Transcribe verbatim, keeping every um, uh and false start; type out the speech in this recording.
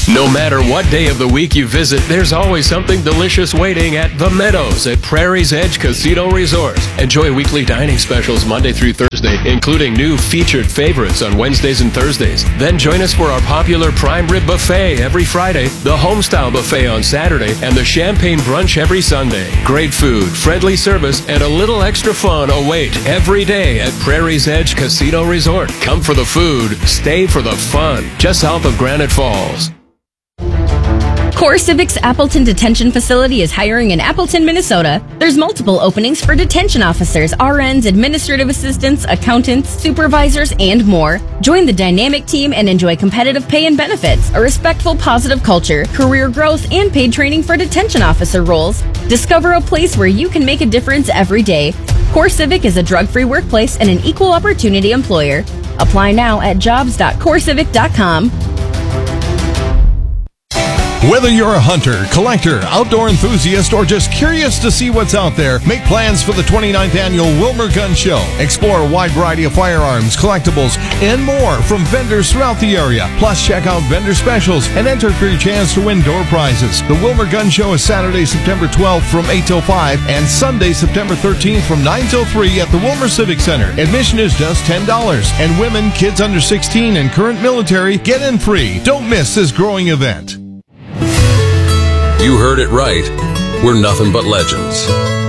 No matter what day of the week you visit, there's always something delicious waiting at The Meadows at Prairie's Edge Casino Resort. Enjoy weekly dining specials Monday through Thursday, including new featured favorites on Wednesdays and Thursdays. Then join us for our popular prime rib buffet every Friday, the homestyle buffet on Saturday, and the champagne brunch every Sunday. Great food, friendly service, and a little extra fun await every day at Prairie's Edge Casino Resort. Come for the food, stay for the fun. Just south of Granite Falls. Core Civic's Appleton Detention Facility is hiring in Appleton, Minnesota. There's multiple openings for detention officers, R Ns, administrative assistants, accountants, supervisors, and more. Join the dynamic team and enjoy competitive pay and benefits, a respectful, positive culture, career growth, and paid training for detention officer roles. Discover a place where you can make a difference every day. Core Civic is a drug-free workplace and an equal opportunity employer. Apply now at jobs dot core civic dot com. Whether you're a hunter, collector, outdoor enthusiast, or just curious to see what's out there, make plans for the twenty-ninth Annual Wilmer Gun Show. Explore a wide variety of firearms, collectibles, and more from vendors throughout the area. Plus, check out vendor specials and enter for your chance to win door prizes. The Wilmer Gun Show is Saturday, September twelfth from eight till five and Sunday, September thirteenth from nine till three at the Wilmer Civic Center. Admission is just ten dollars, and women, kids under sixteen, and current military get in free. Don't miss this growing event. You heard it right. We're nothing but legends.